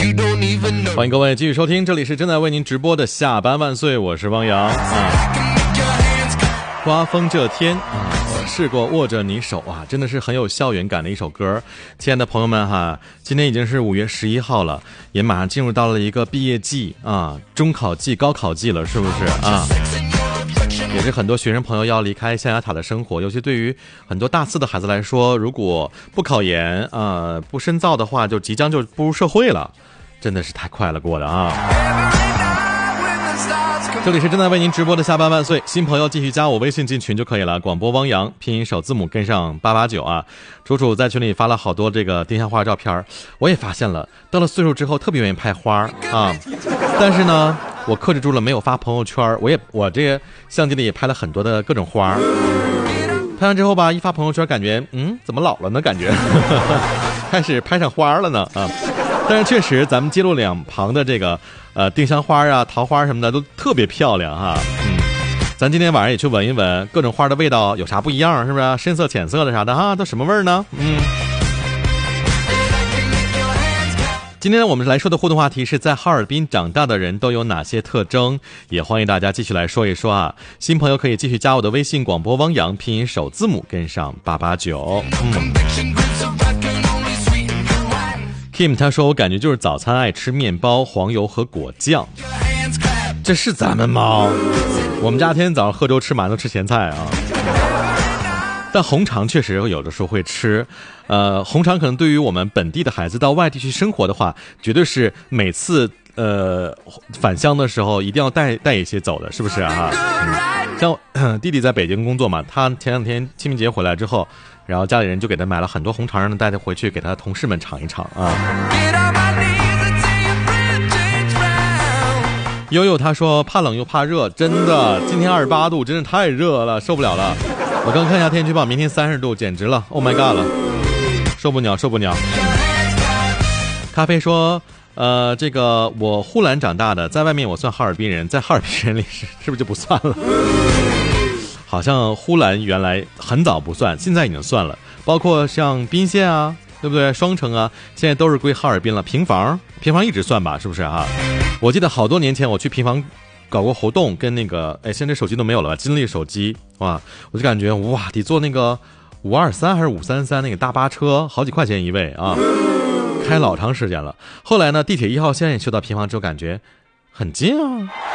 欢迎各位继续收听，这里是正在为您直播的下班万岁，我是汪洋刮风这天试过握着你手真的是很有校园感的一首歌。亲爱的朋友们今天已经是5月11号了，也马上进入到了一个毕业季中考季、高考季了，是不是也是很多学生朋友要离开象牙塔的生活，尤其对于很多大4的孩子来说，如果不考研不深造的话，就即将就步入社会了，真的是太快了过的这里是正在为您直播的下班万岁，新朋友继续加我微信进群就可以了，广播汪洋拼音首字母跟上889楚楚在群里发了好多这个丁香花照片，我也发现了，到了岁数之后特别愿意拍花但是呢我克制住了没有发朋友圈，我这个相机里也拍了很多的各种花，拍完之后吧，一发朋友圈感觉怎么老了呢，感觉开始拍上花了呢但是确实咱们街路两旁的这个丁香花桃花什么的都特别漂亮咱今天晚上也去闻一闻各种花的味道有啥不一样，是不是深色浅色的啥的都什么味儿呢今天我们来说的互动话题是在哈尔滨长大的人都有哪些特征，也欢迎大家继续来说一说新朋友可以继续加我的微信广播汪洋拼音首字母跟上889Kim 他说我感觉就是早餐爱吃面包、黄油和果酱，这是咱们吗？我们家天天早上喝粥吃馒头吃咸菜但红肠确实有的时候会吃红肠可能对于我们本地的孩子到外地去生活的话，绝对是每次返乡的时候一定要带一些走的，是不是像弟弟在北京工作嘛，他前2天清明节回来之后，然后家里人就给他买了很多红肠，让他带他回去给他同事们尝一尝悠悠他说怕冷又怕热，真的今天28度真是太热了，受不了了，我刚看一下天气预报，明天30度，简直了 Oh my god 了，受不了。咖啡说这个我呼兰长大的，在外面我算哈尔滨人，在哈尔滨人里是不是就不算了？好像呼兰原来很早不算，现在已经算了，包括像宾县对不对？双城现在都是归哈尔滨了。平房一直算吧，是不是我记得好多年前我去平房搞过活动，跟那个现在手机都没有了吧，金立手机我就感觉得坐那个523还是533那个大巴车，好几块钱一位开老长时间了。后来呢，地铁1号线也修到平房之后，感觉很近